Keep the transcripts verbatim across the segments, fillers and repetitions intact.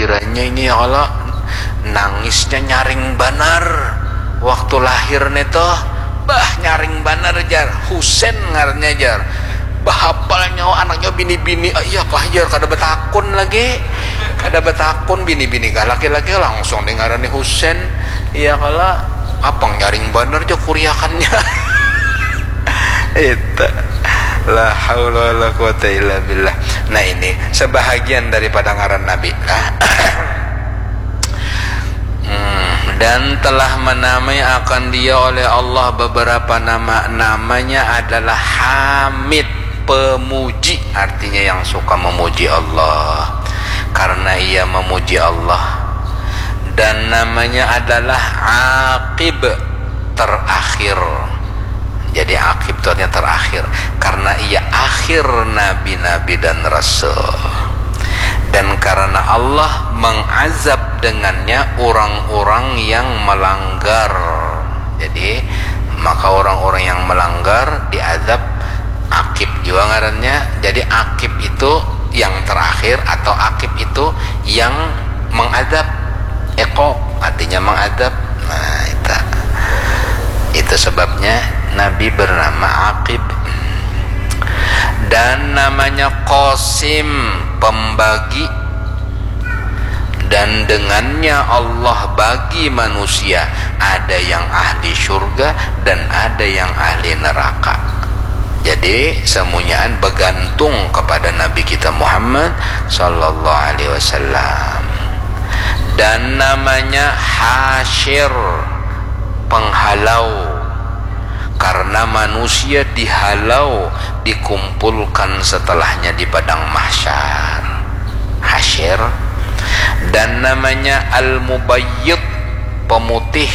kelahirannya ini ya Allah, nangisnya nyaring banar waktu lahir neto, bah nyaring banar jar, Husein ngarnya jar, bahapalnya anaknya bini-bini, ah, iya kah jar, kada betakun lagi, kada betakun bini-bini kah laki-laki langsung dengarani Husein, iya kala apang nyaring banar aja kuriakannya. Itu la haula wala quwata illa billah. Nah ini sebahagian daripada ngaran Nabi. hmm, dan telah menamai akan dia oleh Allah beberapa nama. Namanya adalah Hamid, pemuji, artinya yang suka memuji Allah karena ia memuji Allah. Dan namanya adalah Aqib, terakhir. Jadi Aqib itu artinya terakhir karena ia akhir nabi-nabi dan rasul. Dan karena Allah mengazab dengannya orang-orang yang melanggar. Jadi maka orang-orang yang melanggar diazab Aqib juga ngarannya. Jadi Aqib itu yang terakhir atau Aqib itu yang mengazab. Eko artinya mengazab. Nah itu itu sebabnya Nabi bernama Aqib. Dan namanya Qasim, pembagi. Dan dengannya Allah bagi manusia, ada yang ahli surga dan ada yang ahli neraka. Jadi semuanya bergantung kepada Nabi kita Muhammad sallallahu alaihi wasallam. Dan namanya Hasyir, penghalau, karena manusia dihalau, dikumpulkan setelahnya di padang mahsyar. Hasyir. Dan namanya Al-Mubayyid, pemutih,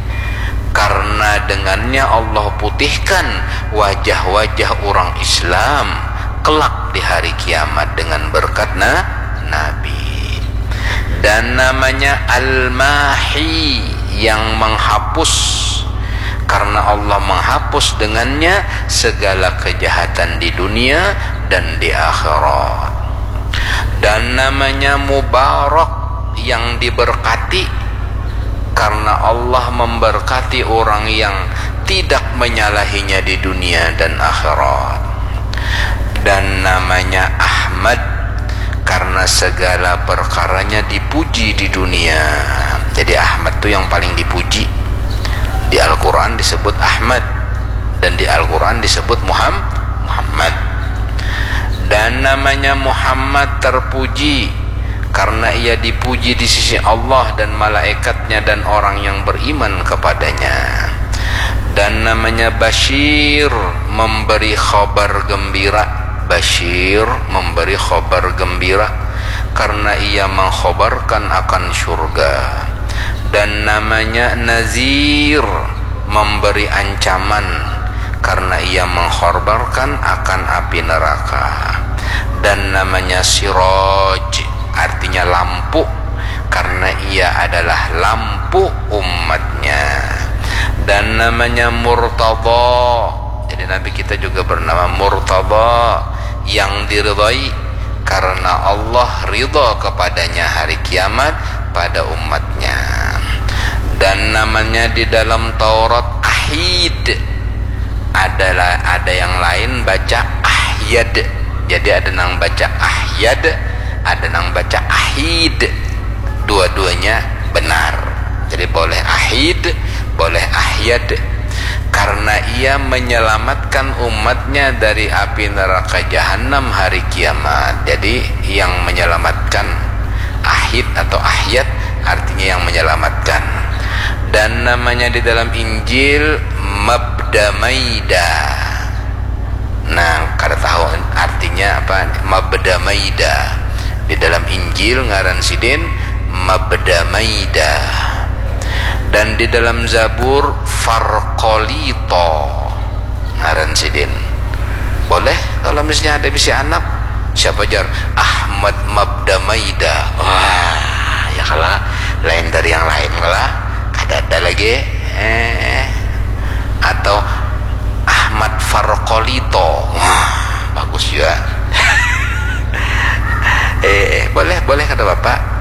karena dengannya Allah putihkan wajah-wajah orang Islam kelak di hari kiamat dengan berkat na Nabi. Dan namanya Al-Mahi, yang menghapus, karena Allah menghapus dengannya segala kejahatan di dunia dan di akhirat. Dan namanya Mubarak, yang diberkati, karena Allah memberkati orang yang tidak menyalahinya di dunia dan akhirat. Dan namanya Ahmad, karena segala perkaranya dipuji di dunia. Jadi Ahmad itu yang paling dipuji. Di Al-Quran disebut Ahmad, dan di Al-Quran disebut Muhammad. Dan namanya Muhammad terpuji karena ia dipuji di sisi Allah dan malaikatnya dan orang yang beriman kepadanya. Dan namanya Bashir, memberi khabar gembira. Bashir, memberi khabar gembira karena ia mengkhabarkan akan surga. Dan namanya Nazir, memberi ancaman karena ia mengkhabarkan akan api neraka. Dan namanya Siraj, artinya lampu, karena ia adalah lampu umatnya. Dan namanya Murtada, jadi Nabi kita juga bernama Murtada, yang diridhai karena Allah ridha kepadanya hari kiamat pada umatnya. Dan namanya di dalam Taurat Ahid, adalah ada yang lain baca Ahyad. Jadi ada yang baca Ahyad, ada yang baca Ahid. Dua-duanya benar. Jadi boleh Ahid, boleh Ahyad, karena ia menyelamatkan umatnya dari api neraka jahanam hari kiamat. Jadi yang menyelamatkan, Ahid atau Ahyad artinya yang menyelamatkan. Dan namanya di dalam Injil Mabda Maida. Nah, kada tahu artinya apa Mabda Maida. Di dalam Injil ngaran sidin Mabda Maida. Dan di dalam Zabur Farqolito ngaran sidin. Boleh kalau misalnya ada bisa anak, siapa jar Ahmad Mabda Maida. Wah, ya kalah lain dari yang lain kalah. Kada ada lagi eh atau Ahmad Farqolito. Wah, bagus juga. eh boleh boleh kata Bapak.